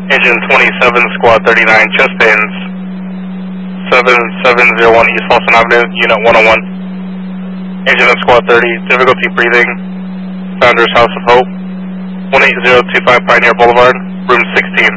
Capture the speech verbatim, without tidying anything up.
Agent twenty-seven, Squad thirty-nine, chest pains. seven seven zero one East Boston Avenue, Unit one oh one. Agent of Squad thirty, difficulty breathing. Founders House of Hope. one eight zero two five Pioneer Boulevard, room sixteen.